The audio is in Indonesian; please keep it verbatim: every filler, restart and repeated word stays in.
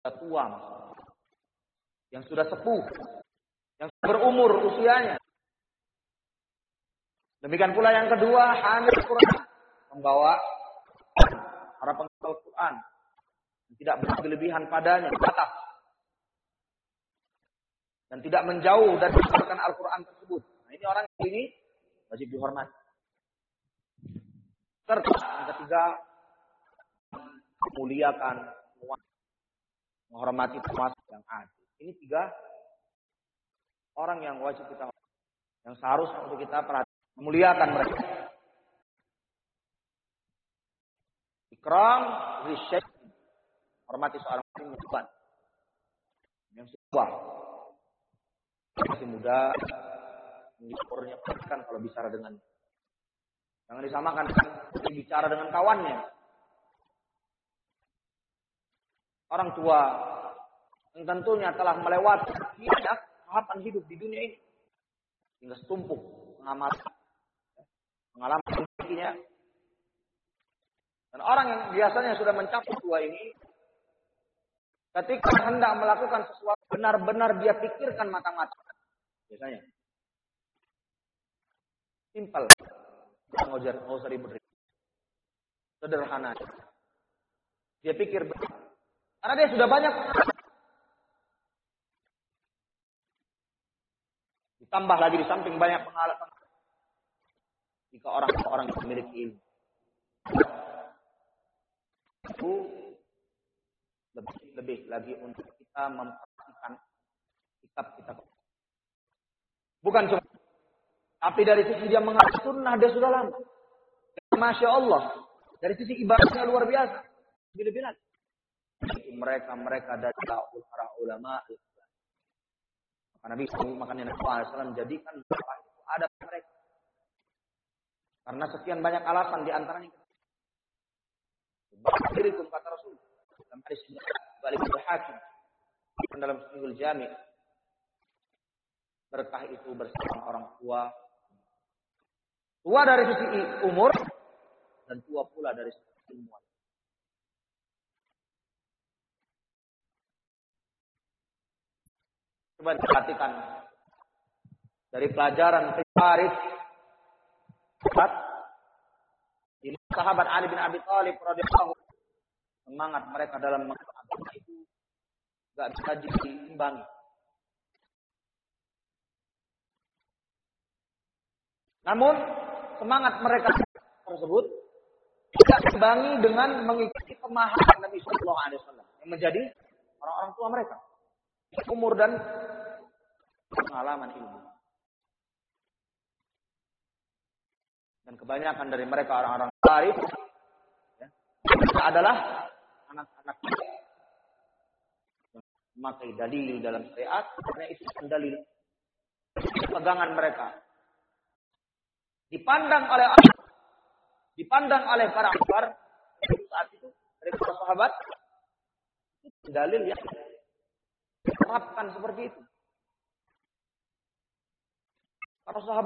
tua, yang sudah sepuh, yang berumur usianya. Demikian pula yang kedua, hamil Quran, membawa para penghafal Quran, tidak berlebihan padanya, batas, dan tidak menjauh dari mendengarkan Al-Quran tersebut. Nah, ini orang ini wajib dihormati. Serta yang ketiga, memuliakan, menghormati penguasa yang adil. Ini tiga orang yang wajib kita, yang seharusnya untuk kita perhatikan, memuliakan mereka. Ikram risyid, hormati seorang muslim yang tua, masih muda, umurnya perhatikan kalau bicara dengan, jangan disamakan dengan bicara dengan kawannya. Orang tua yang tentunya telah melewati banyak tahapan hidup di dunia ini, hingga setumpuk pengalaman pengalaman hidupnya. Dan orang yang biasanya sudah mencapai tua ini, ketika hendak melakukan sesuatu, benar-benar dia pikirkan matang-matang. Biasanya simpel, nggak usah ribet, sederhana. Dia pikir, karena dia sudah banyak. Ditambah lagi di samping banyak pengalaman. Jika orang-orang yang memiliki ilmu, itu lebih, lebih lagi untuk kita memperhatikan kitab-kitab. Bukan cuma, tapi dari sisi dia mengajar sunnah, dia sudah lama. Masya Allah, dari sisi ibadahnya luar biasa. Lebih-lebih lagi. Mereka-mereka dari para ulama. Maka Nabi makanya Nabi shallallahu alaihi wasallam menjadikan ada mereka. Karena sekian banyak alasan di antaranya. Berdirikum kata Rasul. Dalam hadis balik ke Hakim. Dalam Sahihul Jami'. Berkah itu bersama orang tua. Tua dari sisi umur dan tua pula dari sisi ilmu. Coba perhatikan dari pelajaran Farid, ini sahabat Ali bin Abi Thalib radhiyallahu, semangat mereka dalam mengagama itu enggak bisa diimbangi. Namun semangat mereka tersebut tidak diimbangi dengan mengikuti pemahaman Nabi sallallahu alaihi wasallam yang menjadi orang-orang tua mereka, umur dan pengalaman ilmu. Dan kebanyakan dari mereka orang-orang Arif ya, adalah anak-anak yang memakai dalil dalam syariat, karena itu dalil pegangan mereka. Dipandang oleh dipandang oleh para akbar saat itu dari para sahabat, itu dalil yang diterapkan seperti itu. Para sahabat